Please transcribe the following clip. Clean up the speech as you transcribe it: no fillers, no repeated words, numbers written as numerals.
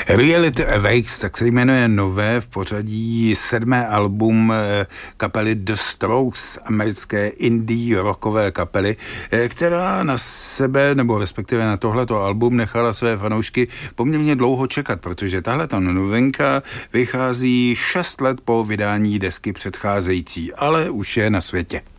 Reality Awakes, tak se jmenuje nové v pořadí 7. album kapely The Strokes, americké indie rockové kapely, která na sebe, nebo respektive na tohleto album nechala své fanoušky poměrně dlouho čekat, protože tahleta novinka vychází 6 let po vydání desky předcházející, ale už je na světě.